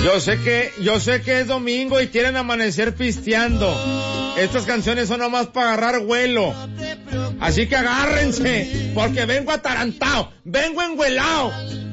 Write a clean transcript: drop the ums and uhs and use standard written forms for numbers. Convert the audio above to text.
Yo sé que es domingo y quieren amanecer pisteando. Estas canciones son nomás para agarrar vuelo. Así que agárrense, porque vengo atarantado, vengo enguelao.